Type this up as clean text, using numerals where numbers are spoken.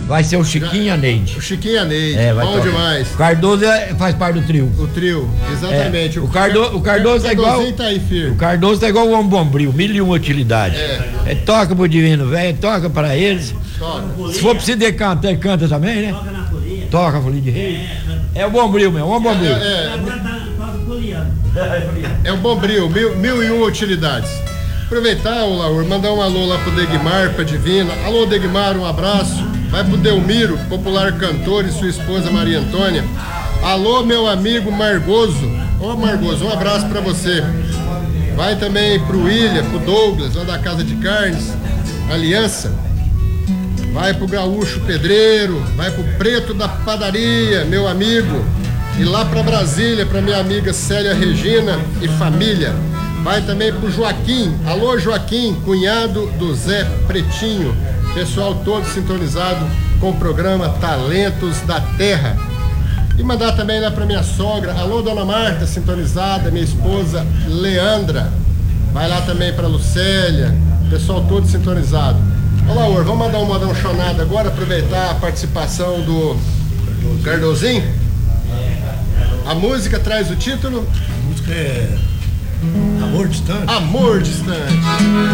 Vai ser o Chiquinho e a Neide. O Chiquinho e a Neide, vai bom tocar. demais. O Cardoso faz parte do trio. O trio, exatamente. O Cardoso tá igual. Tá aí, firme. O Cardoso tá igual o Homem Bombril, 1001 utilidades. Toca pro Divino Velho, toca pra eles. Toca. Se for preciso de cantar, ele canta também, né? Toca na folia. Toca a folia de rei. É o Bombril mesmo, o Bombril. É o Bombril, 1001 utilidades. Aproveitar, ô Laur, mandar um alô lá pro Degmar, pra Divina. Alô, Degmar, um abraço. Vai pro Delmiro, popular cantor, e sua esposa Maria Antônia. Alô, meu amigo Margoso. Ô, Margoso, um abraço pra você. Vai também pro William, pro Douglas, lá da Casa de Carnes, Aliança. Vai pro Gaúcho Pedreiro, vai pro Preto da Padaria, meu amigo. E lá pra Brasília, pra minha amiga Célia Regina e família. Vai também pro Joaquim. Alô, Joaquim, cunhado do Zé Pretinho. Pessoal todo sintonizado com o programa Talentos da Terra. E mandar também lá pra minha sogra. Alô, dona Marta, sintonizada. Minha esposa Leandra. Vai lá também pra Lucélia. Pessoal todo sintonizado. Olá, Laur, vamos mandar um modão chonado agora, aproveitar a participação do Cardozinho. A música traz o título? A música é Amor Distante. Amor Distante.